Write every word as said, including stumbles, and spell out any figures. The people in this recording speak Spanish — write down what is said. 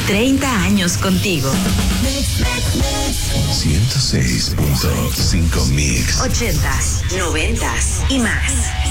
treinta años contigo. ciento seis punto cinco Mix. ochentas, noventas y más.